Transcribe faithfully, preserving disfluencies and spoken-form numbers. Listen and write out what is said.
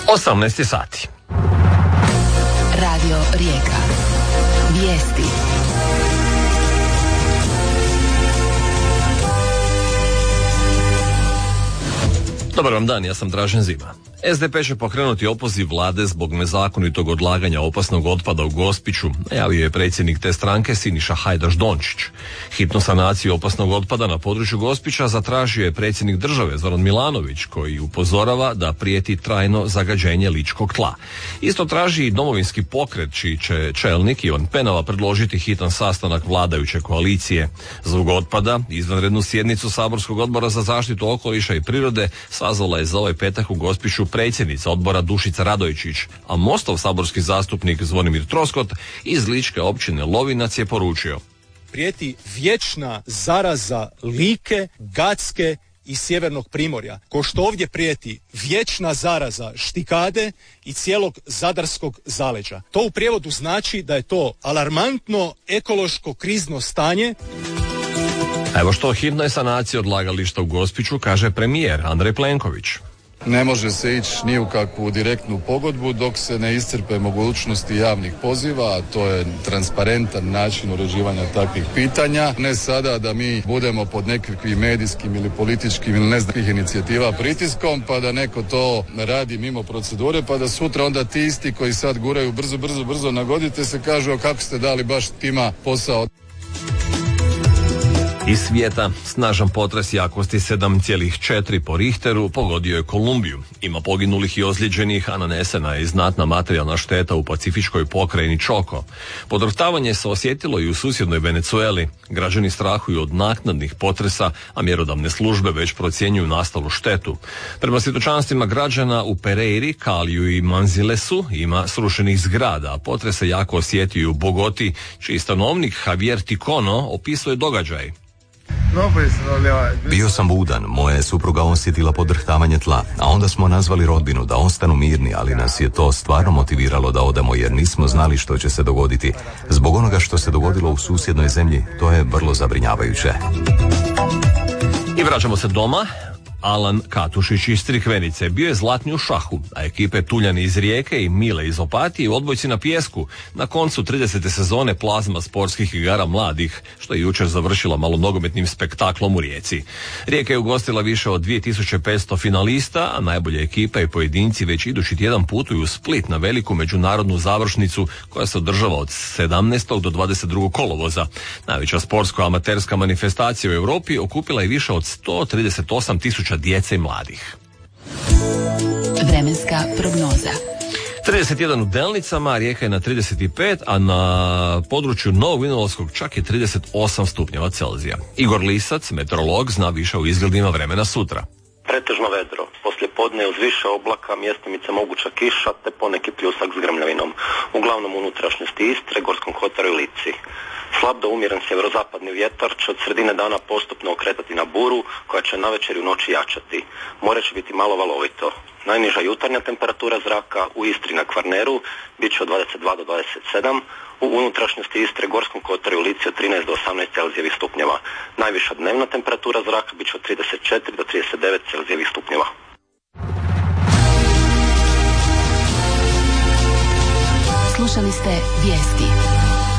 osamnaest sati. Radio Rijeka. Vijesti. Dobar vam dan, ja sam Dražen Zima. es de pe će pokrenuti opoziv vlade zbog nezakonitog odlaganja opasnog otpada u Gospiću, najavio je predsjednik te stranke Siniša Hajdaš Dončić. Hitnu sanaciju opasnog otpada na području Gospića zatražio je predsjednik države Zoran Milanović, koji upozorava da prijeti trajno zagađenje ličkog tla. Isto traži i Domovinski pokret, čiji će čelnik Ivan Penava predložiti hitan sastanak vladajuće koalicije. Zbog otpada izvanrednu sjednicu saborskog odbora za zaštitu okoliša i prirode sazvala je za ovaj petak u Gospiću predsjednica odbora Dušica Radojičić, a Mostov saborski zastupnik Zvonimir Troskot iz ličke općine Lovinac je poručio: prijeti vječna zaraza Like, Gacke i Sjevernog Primorja, ko što ovdje prijeti vječna zaraza Štikade i cijelog zadarskog zaleđa. To u prijevodu znači da je to alarmantno ekološko krizno stanje. Evo što o hitnoj sanaciji odlagališta u Gospiću kaže premijer Andrej Plenković. Ne može se ići ni u kakvu direktnu pogodbu dok se ne iscrpe mogućnosti javnih poziva, a to je transparentan način uređivanja takvih pitanja. Ne sada da mi budemo pod nekakvim medijskim ili političkim ili ne znam kakvih inicijativa pritiskom, pa da neko to radi mimo procedure, pa da sutra onda ti isti koji sad guraju brzo, brzo, brzo nagodite se kažu, a kako ste dali baš tima posao. Iz svijeta, snažan potres jakosti sedam zarez četiri po Richteru pogodio je Kolumbiju. Ima poginulih i ozlijeđenih, a nanesena je i znatna materijalna šteta u pacifičkoj pokrajini Čoko. Podrhtavanje se osjetilo i u susjednoj Venezueli. Građani strahuju od naknadnih potresa, a mjerodavne službe već procjenjuju nastalu štetu. Prema svjedočanstvima građana u Pereiri, Kaliju i Manzilesu ima srušenih zgrada, a potres se jako osjetio i u Bogoti, čiji stanovnik Javier Ticono opisuje događaj. Bio sam budan, moja je supruga osjetila podrhtavanje tla, a onda smo nazvali rodbinu da ostanu mirni, ali nas je to stvarno motiviralo da odemo jer nismo znali što će se dogoditi. Zbog onoga što se dogodilo u susjednoj zemlji, to je vrlo zabrinjavajuće. I vraćamo se doma. Alan Katušić iz Crikvenice bio je zlatni u šahu, a ekipe Tuljani iz Rijeke i Mile iz Opatije u odbojci na pijesku na koncu tridesete sezone Plazma sportskih igara mladih, što je jučer završila malonogometnim spektaklom u Rijeci. Rijeka je ugostila više od dvije tisuće petsto finalista, a najbolje ekipe i pojedinci već idući tjedan putuju u Split na veliku međunarodnu završnicu koja se održava od sedamnaestog do dvadeset drugog kolovoza. Najveća sportsko-amaterska manifestacija u Europi okupila je više od sto trideset osam tisuća djece i mladih. Vremenska prognoza. trideset jedan u Delnicama, Rijeka je na trideset pet, a na području Novog Vinodolskog čak je trideset osam stupnjeva Celzija. Igor Lisac, meteorolog, zna više o izgledima vremena sutra. Pretežno vedro, poslije podne uz više oblaka, mjestimice moguća kiša te poneki pljusak s grmljavinom. Uglavnom unutrašnjosti Istre, Gorskom kotaru i Lici. Slab do umjeren sjeverozapadni vjetar će od sredine dana postupno okretati na buru, koja će navečer i u noći jačati. More će biti malo valovito. Najniža jutarnja temperatura zraka u Istri na Kvarneru bit će od dvadeset dva do dvadeset sedam, u unutrašnjosti Istre, Gorskom kotaru i Lici od trinaest do osamnaest celzijevih stupnjeva. Najviša dnevna temperatura zraka bit će od trideset četiri do trideset devet celzijevih stupnjeva. Slušali ste vijesti.